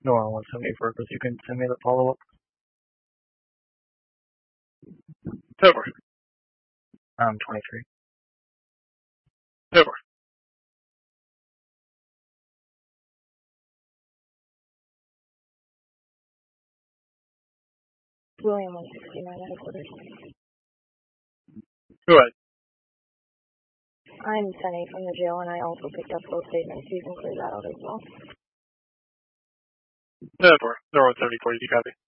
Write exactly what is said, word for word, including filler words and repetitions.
No, I want seventy-four, because you can send me the follow-up. Over. Um, twenty-three. Over. William one sixty-nine headquarters. Go ahead. I'm Sunny from the jail, and I also picked up both statements, so you can clear that out as well. Over. Zero one seventy-four, you copy.